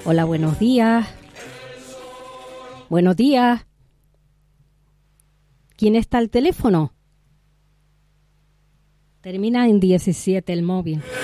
Hola, buenos días. Buenos días. ¿Quién está al teléfono? Termina en 17 el móvil.